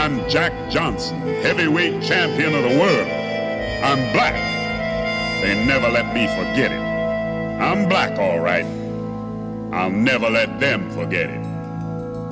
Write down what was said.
I'm Jack Johnson, heavyweight champion of the world. I'm black. They never let me forget it. I'm black, all right. I'll never let them forget it.